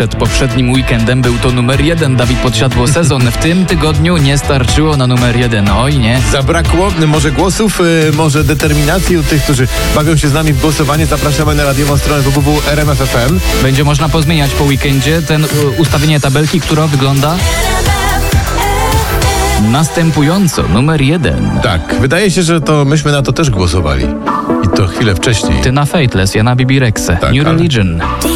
przed poprzednim weekendem był to numer 1. Dawid Podsiadło, Sezon. W tym tygodniu nie starczyło na numer 1. Oj, nie. Zabrakło może głosów, może determinacji u tych, którzy bawią się z nami w głosowanie. Zapraszamy na radiową stronę www.rmf.fm. Będzie można pozmieniać po weekendzie ustawienie tabelki, która wygląda następująco. Numer 1. Tak, wydaje się, że to myśmy na to też głosowali. I to chwilę wcześniej. Ty na Fateless, ja na Bibi Rexę. Tak, New Religion.